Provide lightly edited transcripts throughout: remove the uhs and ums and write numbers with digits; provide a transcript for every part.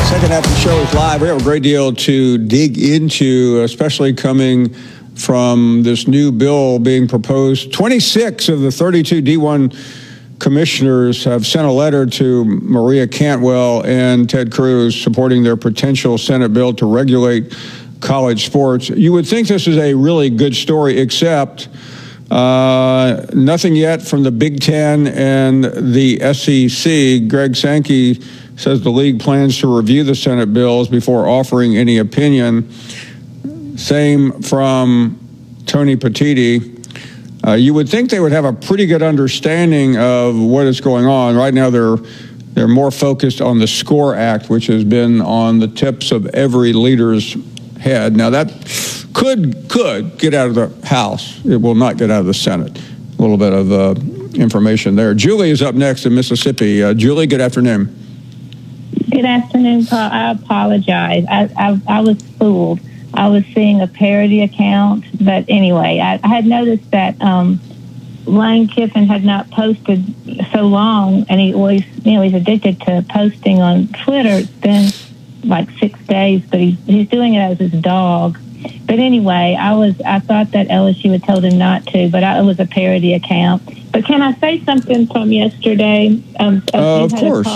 Second half of the show is live. We have a great deal to dig into, especially coming from this new bill being proposed. 26 of the 32 D1 commissioners have sent a letter to Maria Cantwell and Ted Cruz supporting their potential Senate bill to regulate college sports. You would think this is a really good story, except nothing yet from the Big Ten and the SEC. Greg Sankey says the league plans to review the Senate bills before offering any opinion. Same from Tony Petitti. You would think they would have a pretty good understanding of what is going on. Right now they're more focused on the SCORE Act, which has been on the tips of every leader's head. Now that could get out of the House. It will not get out of the Senate. A little bit of information there. Julie is up next in Mississippi. Julie, good afternoon. Good afternoon, Paul. I apologize. I was fooled. I was seeing a parody account, but anyway, I had noticed that Lane Kiffin had not posted so long, and he's addicted to posting on Twitter. It's been like 6 days, but he's doing it as his dog. But anyway, I thought that LSU had told him not to, but it was a parody account. But can I say something from yesterday? Of course.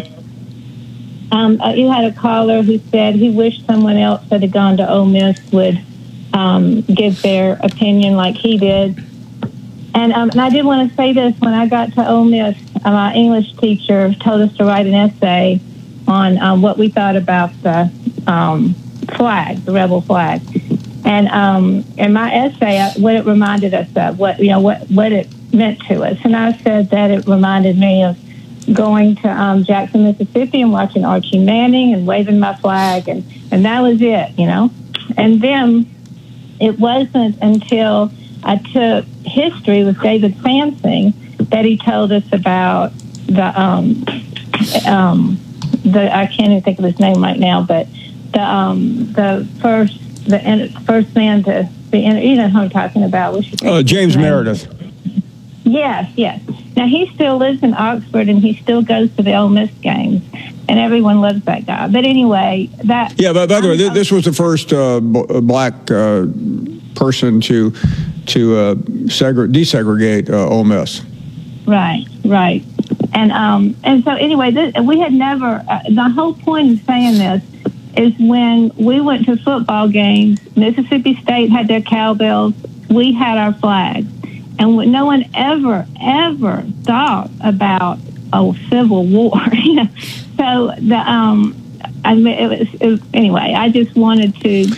You had a caller who said he wished someone else that had gone to Ole Miss would give their opinion like he did. And I did want to say this. When I got to Ole Miss, my English teacher told us to write an essay on what we thought about the flag, the rebel flag. And in my essay, what it reminded us of, what it meant to us. And I said that it reminded me of going to Jackson, Mississippi and watching Archie Manning and waving my flag, and that was it, And then it wasn't until I took history with David Sansing that he told us about the I can't even think of his name right now, but the first man to be, you know who I'm talking about. James Meredith. Yes. Now, he still lives in Oxford, and he still goes to the Ole Miss games, and everyone loves that guy. But anyway, that... Yeah, but by the way, this was the first black person to desegregate Ole Miss. Right. And so anyway, we had never... the whole point of saying this is when we went to football games, Mississippi State had their cowbells, we had our flags. And no one ever thought about civil war. So anyway. I just wanted to.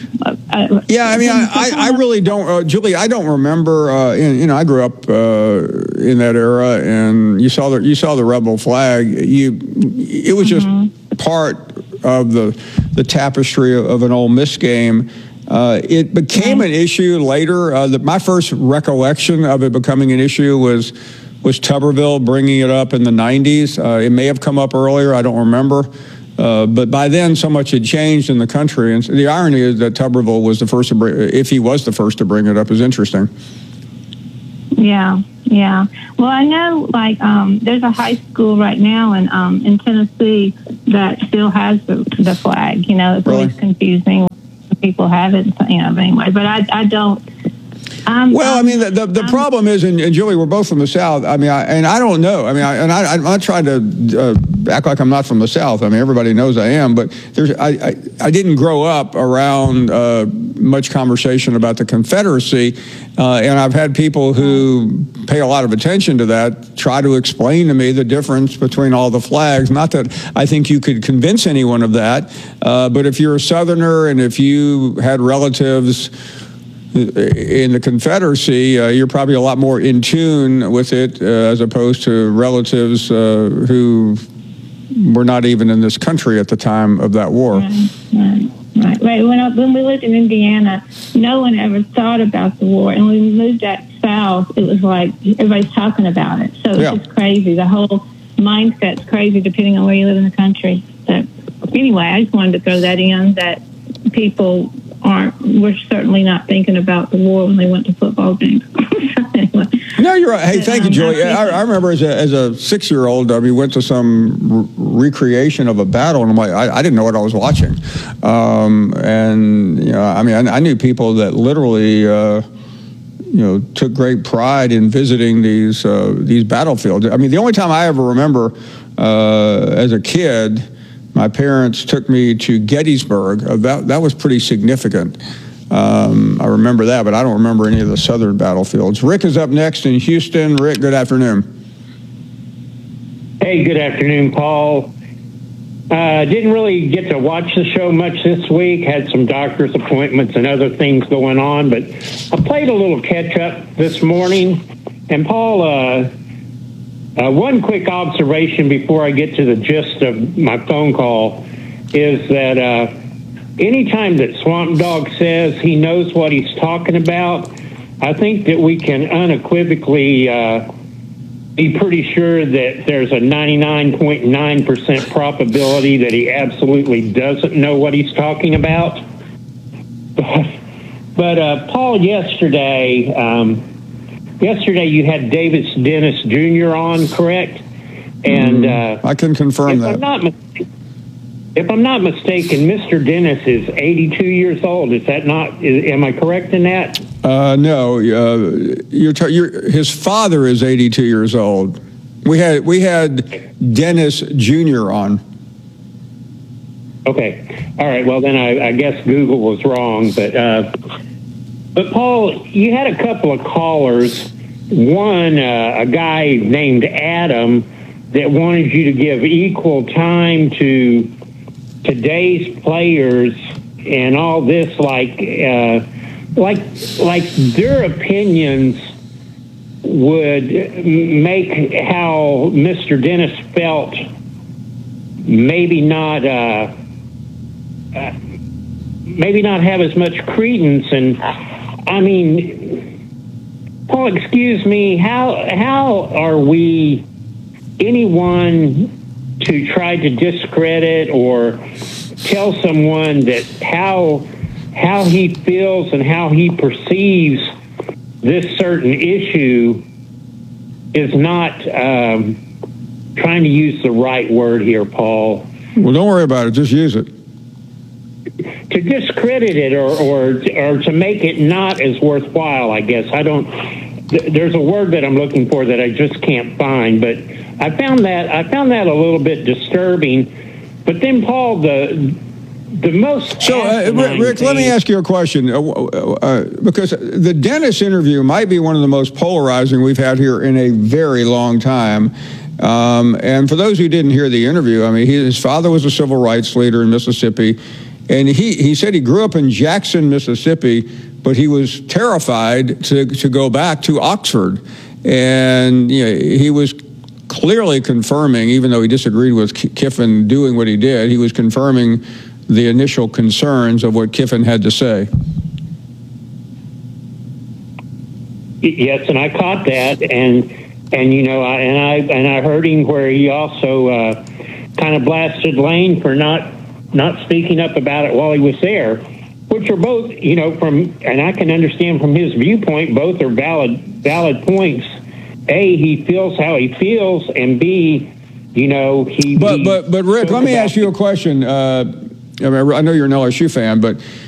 I really don't, Julie. I don't remember. I grew up in that era, and you saw the rebel flag. It was just part of the tapestry of an Ole Miss game. It became an issue later. My first recollection of it becoming an issue was Tuberville bringing it up in the 90s. It may have come up earlier. I don't remember. But by then, so much had changed in the country. And the irony is that Tuberville was the first to if he was the first to bring it up, is interesting. Yeah. Well, I know, there's a high school right now in Tennessee that still has the flag. It's always confusing. People have it, anyway, but I don't. The problem is, and Julie, we're both from the South. I don't know. I'm not trying to act like I'm not from the South. Everybody knows I am, but I didn't grow up around much conversation about the Confederacy, and I've had people who pay a lot of attention to that try to explain to me the difference between all the flags. Not that I think you could convince anyone of that, but if you're a Southerner and if you had relatives in the Confederacy, you're probably a lot more in tune with it as opposed to relatives who were not even in this country at the time of that war. Right. When we lived in Indiana, no one ever thought about the war. And when we moved out south, it was like everybody's talking about it. So it's just crazy. The whole mindset's crazy depending on where you live in the country. So anyway, I just wanted to throw that in, that people we're certainly not thinking about the war when they went to football games. Anyway. No, you're right. Hey, thank you, Julie. I remember as a 6-year-old, we went to some recreation of a battle, and I'm like, I didn't know what I was watching. And I mean, I knew people that literally, took great pride in visiting these battlefields. I mean, the only time I ever remember as a kid, my parents took me to Gettysburg. That was pretty significant. I remember that, but I don't remember any of the southern battlefields. Rick is up next in Houston. Rick, good afternoon. Hey, good afternoon, Paul. Didn't really get to watch the show much this week. Had some doctor's appointments and other things going on, but I played a little catch-up this morning. And, Paul, one quick observation before I get to the gist of my phone call is that anytime that Swamp Dog says he knows what he's talking about, I think that we can unequivocally be pretty sure that there's a 99.9% probability that he absolutely doesn't know what he's talking about. But Paul, yesterday you had Davis Dennis Jr. on, correct? And I can confirm that. If I'm not mistaken, Mr. Dennis is 82 years old. Is that not? Am I correct in that? No, his father is 82 years old. We had Dennis Jr. on. Okay, all right. Well, then I guess Google was wrong. But Paul, you had a couple of callers. One, a guy named Adam, that wanted you to give equal time to today's players and all this, like their opinions would make how Mr. Dennis felt maybe not have as much credence. And I mean, Paul, excuse me, how are we anyone to try to discredit or tell someone that how he feels and how he perceives this certain issue is not trying to use the right word here, Paul. Well, don't worry about it. Just use it. To discredit it or to make it not as worthwhile, I guess. There's a word that I'm looking for that I just can't find, but I found that a little bit disturbing. But then, Paul, the most... So, Rick, let me ask you a question, because the Dennis interview might be one of the most polarizing we've had here in a very long time. And for those who didn't hear the interview, I mean, his father was a civil rights leader in Mississippi, and he said he grew up in Jackson, Mississippi, but he was terrified to go back to Oxford. And he was clearly confirming, even though he disagreed with Kiffin doing what he did, he was confirming the initial concerns of what Kiffin had to say. Yes, and I caught that, and I heard him where he also kind of blasted Lane for not speaking up about it while he was there, which are both, and I can understand from his viewpoint, both are valid points. A, he feels how he feels, and B, he. But Rick, let me ask you a question. I know you're an LSU fan, but